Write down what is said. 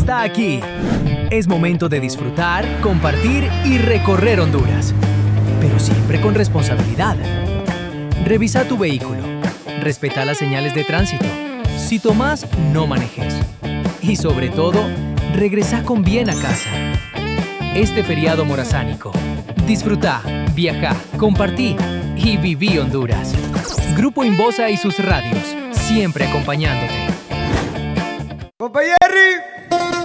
está aquí. Es momento de disfrutar, compartir y recorrer Honduras. Pero siempre con responsabilidad. Revisa tu vehículo. Respeta las señales de tránsito. Si tomas, no manejes. Y sobre todo, regresa con bien a casa. Este feriado morazánico. Disfruta, viaja, compartí y viví Honduras. Grupo Inbosa y sus radios, siempre acompañándote. ¡Compa Jerry!